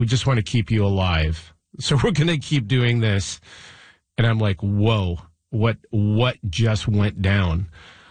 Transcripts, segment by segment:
We just want to keep you alive. So we're going to keep doing this. And I'm like, whoa, what just went down?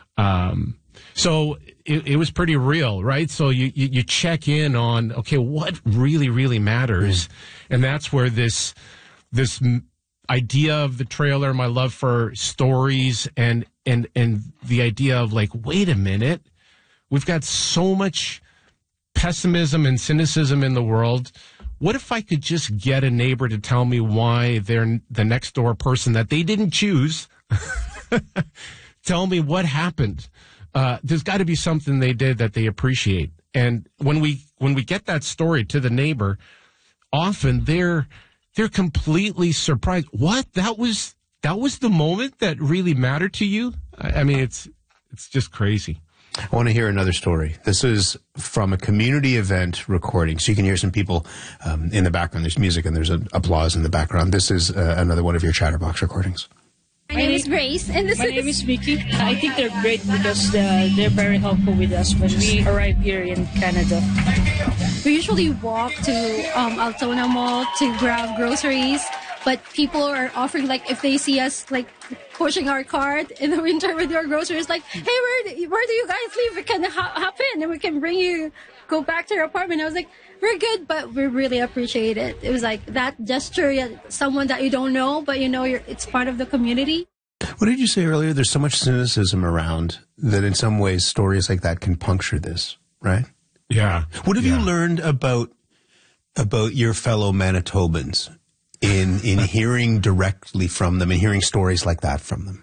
So it was pretty real, right? So you check in on, okay, what really, really matters? And that's where this idea of the trailer, my love for stories and the idea of like, wait a minute, we've got so much pessimism and cynicism in the world. What if I could just get a neighbor to tell me why they're the next door person that they didn't choose? Tell me what happened. There's got to be something they did that they appreciate. And when we get that story to the neighbor, often they're completely surprised. What? That was the moment that really mattered to you? I mean, it's just crazy. I want to hear another story. This is from a community event recording, so you can hear some people in the background. There's music and there's applause in the background. This is another one of your Chatterbox recordings. My name is Grace, and my name is Vicky. I think they're great because they're very helpful with us when we arrive here in Canada. We usually walk to Altona Mall to grab groceries, but people are offering, like, if they see us, like, pushing our cart in the winter with our groceries, like, hey, where do you guys live? We can hop in and we can bring you, go back to your apartment. I was like, we're good, but we really appreciate it. It was like that gesture, someone that you don't know, but you know it's part of the community. What did you say earlier? There's so much cynicism around that in some ways stories like that can puncture this, right? Yeah. What have you learned about your fellow Manitobans in hearing directly from them and hearing stories like that from them?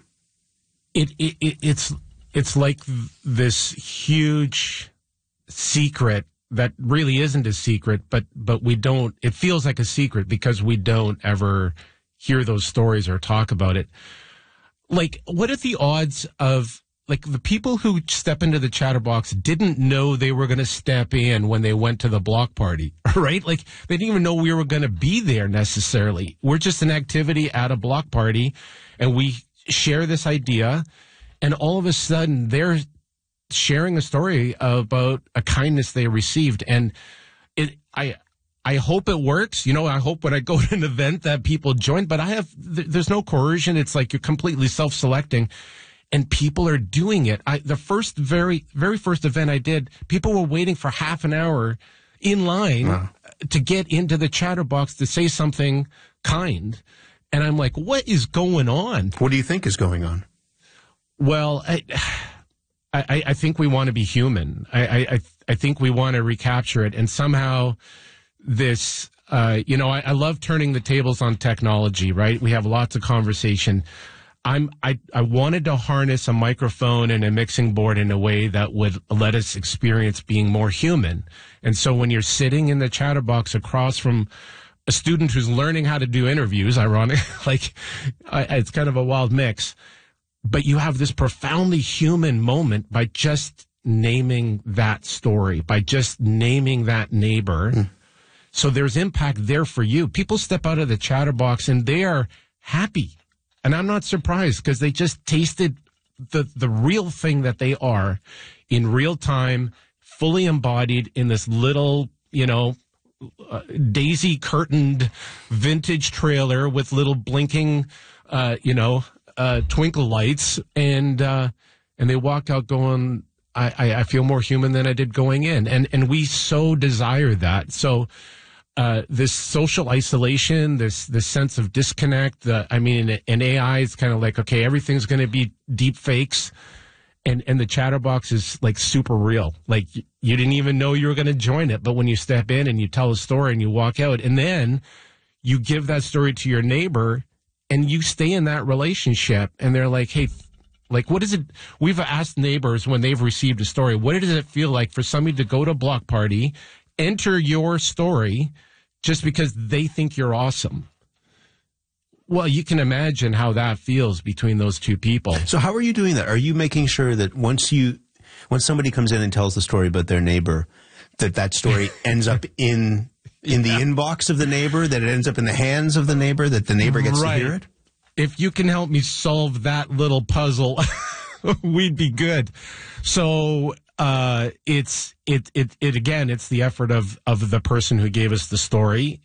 It's like this huge secret that really isn't a secret, but we don't, it feels like a secret because we don't ever hear those stories or talk about it. Like, what are the odds of, like, the people who step into the Chatterbox didn't know they were going to step in when they went to the block party, right? Like, they didn't even know we were going to be there necessarily. We're just an activity at a block party, and we share this idea, and all of a sudden, they're sharing a story about a kindness they received. And I hope it works. You know, I hope when I go to an event that people join, but there's no coercion. It's like you're completely self-selecting and people are doing it. The very first event I did, people were waiting for half an hour in line to get into the Chatterbox to say something kind. And I'm like, what is going on? What do you think is going on? Well, I think we want to be human. I think we want to recapture it. And somehow this, I love turning the tables on technology, right? We have lots of conversation. I wanted to harness a microphone and a mixing board in a way that would let us experience being more human. And so when you're sitting in the Chatterbox across from a student who's learning how to do interviews, ironic, like it's kind of a wild mix, but you have this profoundly human moment by just naming that story, by just naming that neighbor. So there's impact there for you. People step out of the Chatterbox and they are happy. And I'm not surprised because they just tasted the real thing that they are in real time, fully embodied in this little, daisy curtained vintage trailer with little blinking, twinkle lights. And they walk out going, I feel more human than I did going in. And we so desire that. So, this social isolation, this sense of disconnect, and AI is kind of like, okay, everything's going to be deep fakes. And the Chatterbox is like super real. Like you didn't even know you were going to join it. But when you step in and you tell a story and you walk out and then you give that story to your neighbor and you stay in that relationship and they're like, hey, like, what is it? We've asked neighbors when they've received a story, what does it feel like for somebody to go to a block party, enter your story just because they think you're awesome? Well, you can imagine how that feels between those two people. So how are you doing that? Are you making sure that when somebody comes in and tells the story about their neighbor, that story ends up in the inbox of the neighbor, that it ends up in the hands of the neighbor, that the neighbor gets to hear it? If you can help me solve that little puzzle, we'd be good. So it's the effort of the person who gave us the story,